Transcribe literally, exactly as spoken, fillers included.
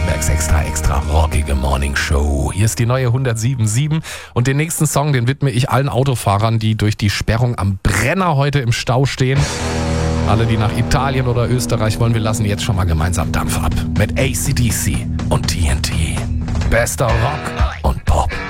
Nürnbergs extra, extra rockige Morning Show. Hier ist die neue hundertsieben Komma sieben und den nächsten Song, den widme ich allen Autofahrern, die durch die Sperrung am Brenner heute im Stau stehen. Alle, die nach Italien oder Österreich wollen, wir lassen jetzt schon mal gemeinsam Dampf ab. Mit A C D C und T N T. Bester Rock und Pop.